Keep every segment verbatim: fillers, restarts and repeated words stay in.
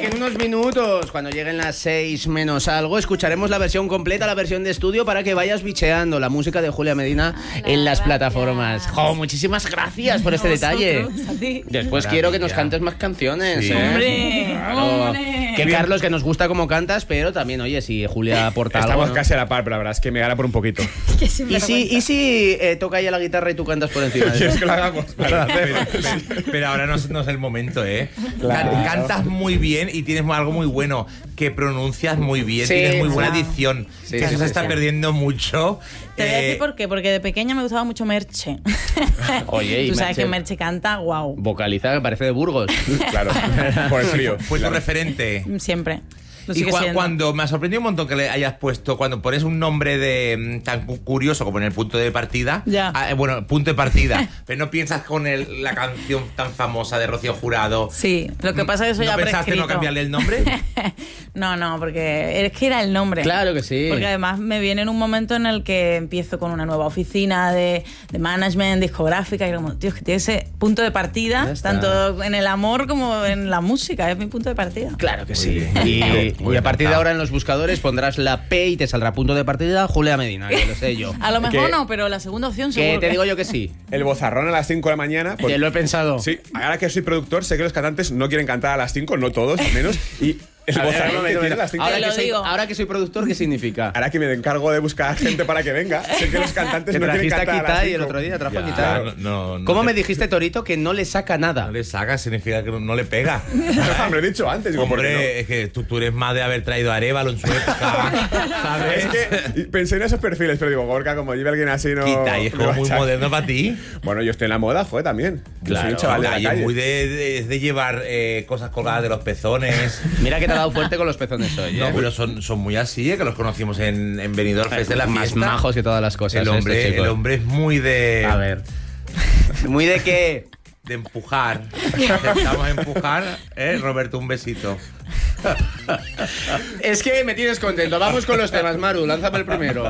que en unos minutos, cuando lleguen las seis menos algo, escucharemos la versión completa, la versión de estudio, para que vayas bicheando la música de Julia Medina Hola, en las gracias. plataformas. Jo, muchísimas gracias por este detalle. A ti. Después quiero que nos cantes más canciones. Sí. ¿eh? Hombre, Claro. hombre. Que Carlos, que nos gusta cómo cantas, pero también, oye, si Julia aporta algo, Estamos ¿no? casi a la par, pero la verdad es que me gana por un poquito. Qué ¿Y sinvergüenza. si, y si eh, toca ella la guitarra y tú cantas por encima de ¿Quieres eso? que lo hagamos? Para Pero, hacer. pero- pero ahora no, es- no es el momento, ¿eh? Claro. Can- Cantas muy bien y tienes algo muy bueno, que pronuncias muy bien, Sí, tienes muy buena claro. dicción, Sí, que sí, eso se sí, está sí. perdiendo mucho. Te voy a Eh, decir por qué, porque de pequeña me gustaba mucho Merche. Oye, y Tú sabes Merche- que Merche canta, wow, Vocaliza, que parece de Burgos. Claro, por el frío. Fue tu referente. siempre. Lo Y sigue cua- siendo. cuando me ha sorprendido un montón que le hayas puesto, cuando pones un nombre de mm, tan cu- curioso como en el punto de partida, Ya. ah, eh, bueno, punto de partida, pero no piensas con el- la canción tan famosa de Rocío Jurado. Sí, lo que pasa es que eso ¿No ya pensaste prescrito. no cambiarle el nombre? No, no, porque es que era el nombre. Claro que sí. Porque además me viene en un momento en el que empiezo con una nueva oficina de, de management, discográfica, y como, tío, es que tiene ese punto de Ya partida, está. tanto en el amor como en la música, es mi punto de partida. Claro que sí. bien. Y, Muy y a partir de cantado. ahora en los buscadores pondrás la P y te saldrá punto de partida Julia Medina, que lo sé yo. A lo mejor Que- no, pero la segunda opción Que seguro te digo yo que sí. El bozarrón a las cinco de la mañana. pues- Que lo he pensado. Sí, ahora que soy productor, sé que los cantantes no quieren cantar a las cinco, no todos al menos. Y el A ver, bozarrón un que momento, tiene a las cinco. ahora, Te que lo soy, digo. ahora que soy productor, ¿qué significa? Ahora que me encargo de buscar gente para que venga, sé que los cantantes Que no quieren trajiste a cantar a las Kitai el cinco. otro día, trajo a Ya, Kitai. no, no, no ¿Cómo te- me dijiste, Torito, que no le saca nada? No le saca, significa que no, no le pega. Me lo he dicho antes, digo, ¿por qué no? Hombre, es que tú, tú eres más de haber traído a Arévalo en su época, ¿sabes? Es que pensé en esos perfiles, pero digo, Gorka, como lleve alguien así, no. Quita, y es me como va a muy echar. moderno para ti. Bueno, yo estoy en la moda, joder, también. Yo soy un chaval de la Y es calle. muy de, de- de llevar eh, cosas colgadas de los pezones. Mira que te ha dado fuerte con los pezones hoy, ¿eh? No, pero son, son muy así, eh, que los conocimos en, en Benidorm Fest de la Más fiesta. majos que todas las cosas. El hombre, estos chicos. el hombre es muy de, A ver. ¿Muy de qué? de empujar. Intentamos empujar, ¿eh? Roberto, un besito. Es que me tienes contento. Vamos con los temas, Maru. Lánzame el primero.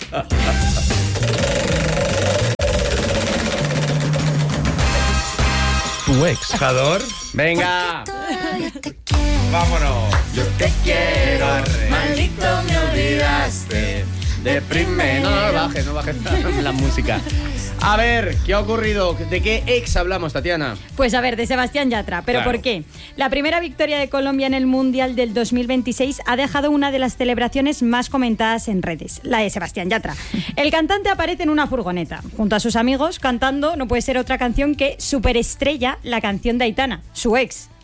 Tu ex. ¿Jador? Venga. Vámonos. Yo te quiero, maldito me olvidaste. De primero. No, no, no bajes, no bajes la, la música. A ver, ¿qué ha ocurrido? ¿De qué ex hablamos, Tatiana? Pues a ver, de Sebastián Yatra. ¿Pero Claro. por qué? La primera victoria de Colombia en el Mundial del dos mil veintiséis ha dejado una de las celebraciones más comentadas en redes, la de Sebastián Yatra. El cantante aparece en una furgoneta, junto a sus amigos, cantando no puede ser otra canción que Superestrella, la canción de Aitana, su ex.